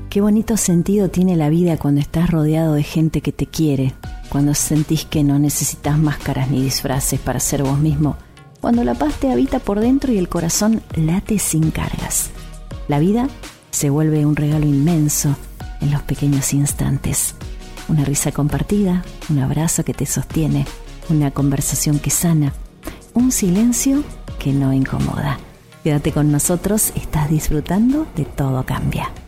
Qué bonito sentido tiene la vida cuando estás rodeado de gente que te quiere, cuando sentís que no necesitas máscaras ni disfraces para ser vos mismo, cuando la paz te habita por dentro y el corazón late sin cargas. La vida se vuelve un regalo inmenso en los pequeños instantes. Una risa compartida, un abrazo que te sostiene, una conversación que sana, un silencio que no incomoda. Quédate con nosotros, estás disfrutando de Todo Cambia.